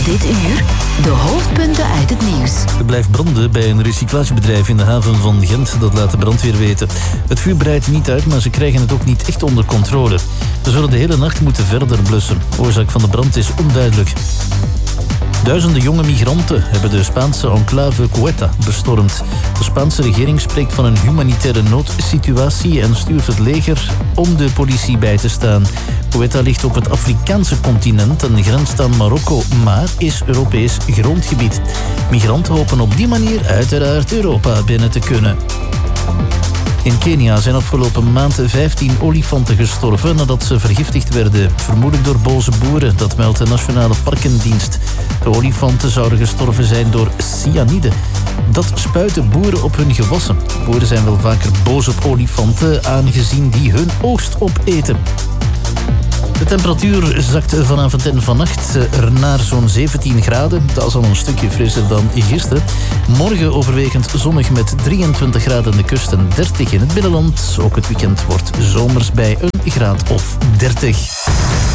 Dit uur de hoofdpunten uit het nieuws. Er blijft branden bij een recyclagebedrijf in de haven van Gent. Dat laat de brandweer weten. Het vuur breidt niet uit, maar ze krijgen het ook niet echt onder controle. Ze zullen de hele nacht moeten verder blussen. De oorzaak van de brand is onduidelijk. Duizenden jonge migranten hebben de Spaanse enclave Ceuta bestormd. De Spaanse regering spreekt van een humanitaire noodsituatie en stuurt het leger om de politie bij te staan. Ceuta ligt op het Afrikaanse continent en grenst aan Marokko, maar is Europees grondgebied. Migranten hopen op die manier uiteraard Europa binnen te kunnen. In Kenia zijn afgelopen maand 15 olifanten gestorven nadat ze vergiftigd werden. Vermoedelijk door boze boeren, dat meldt de Nationale Parkendienst. De olifanten zouden gestorven zijn door cyanide. Dat spuiten boeren op hun gewassen. Boeren zijn wel vaker boos op olifanten, aangezien die hun oogst opeten. De temperatuur zakt vanavond en vannacht naar zo'n 17 graden. Dat is al een stukje frisser dan gisteren. Morgen overwegend zonnig met 23 graden aan de kust en 30 in het binnenland. Ook het weekend wordt zomers bij een graad of 30.